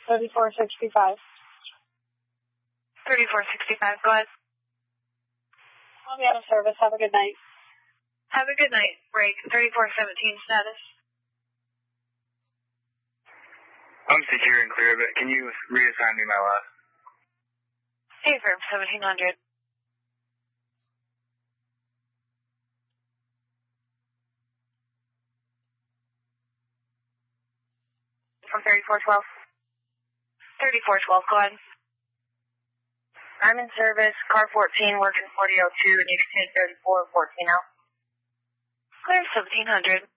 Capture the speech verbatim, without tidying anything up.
thirty-four sixty-five. thirty-four sixty-five, go ahead. I'll be out of service. Have a good night. Have a good night. Break thirty-four seventeen status. I'm secure and clear, but can you reassign me my last? Affirm seventeen hundred. From thirty-four twelve. thirty-four twelve, go ahead. I'm in service, car fourteen, working forty oh two, and you can take thirty-four fourteen out. Clear seventeen hundred.